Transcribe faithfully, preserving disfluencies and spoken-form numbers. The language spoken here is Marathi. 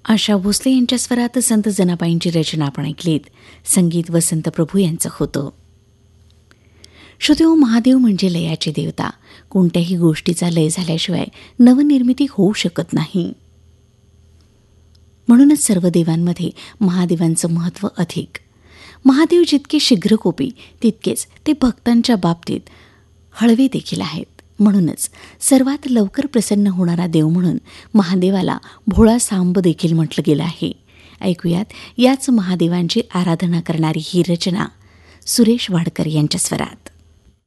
आशा भोसले यांच्या स्वरात संत जनाबाईंची रचना आपण ऐकलीत. संगीत वसंत प्रभू यांचं होतं. श्रोतेहो, महादेव म्हणजे लयाचे देवता. कोणत्याही गोष्टीचा लय झाल्याशिवाय नवनिर्मिती होऊ शकत नाही. म्हणूनच सर्व देवांमध्ये महादेवांचं महत्त्व अधिक. महादेव जितके शीघ्रकोपी तितकेच ते भक्तांच्या बाबतीत हळवे देखील आहेत. म्हणूनच सर्वात लवकर प्रसन्न होणारा देव म्हणून महादेवाला भोळा सांब देखील म्हटलं गेलं आहे. ऐकूयात याच महादेवांची आराधना करणारी ही रचना सुरेश वाडकर यांच्या स्वरात.